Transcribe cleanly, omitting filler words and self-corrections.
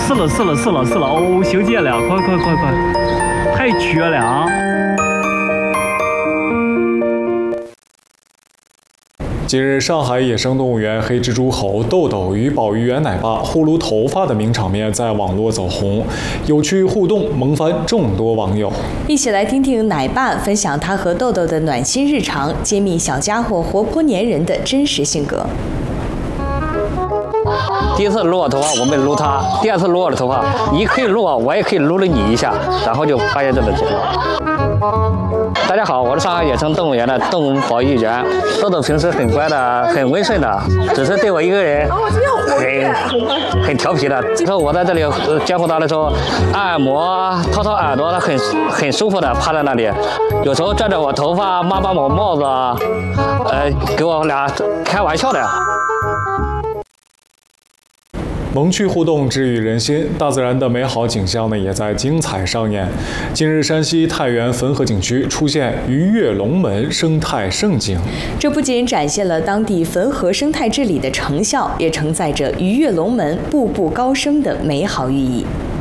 死了！哦，修剪了，快！太绝了啊！ 近日，上海野生动物园黑蜘蛛猴豆豆与保育员奶爸呼噜头发的名场面在网络走红，有趣互动萌翻众多网友。 一起来听听奶爸分享他和豆豆的暖心日常，揭秘小家伙活泼粘人的真实性格。 第一次撸我头发，我没撸他；第二次撸我的头发，你可以撸我，我也可以撸了你一下，然后就发现这个情况。大家好，我是上海野生动物园的动物保育员豆豆，平时很乖的，很温顺的，只是对我一个人很调皮的。说我在这里监护他的时候，按摩、掏耳朵，他很舒服的趴在那里，有时候拽着我头发，抹我帽子，给我俩开玩笑的。 萌趣互动治愈人心，大自然的美好景象呢也在精彩上演。近日，山西太原汾河景区出现鱼跃龙门生态盛景， 这不仅展现了当地汾河生态治理的成效，也承载着鱼跃龙门、步步高升的美好寓意。